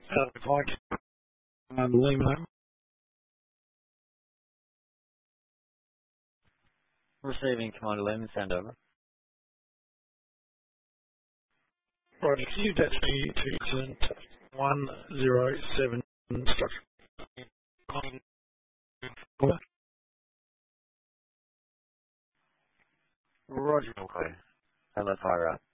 If I can Lima. Receiving Commander Lehman, send over. Roger, can you attach me to incident 107 structure? Roger, okay. And let's fire up.